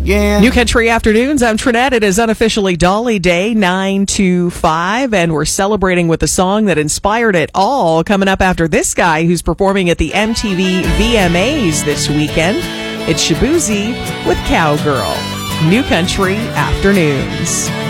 Yeah. New Country Afternoons, I'm Trinette. It is unofficially Dolly Day, 9 to 5, and we're celebrating with the song that inspired it all, coming up after this guy who's performing at the MTV VMAs this weekend. It's Shaboozey with Cowgirl. New Country Afternoons.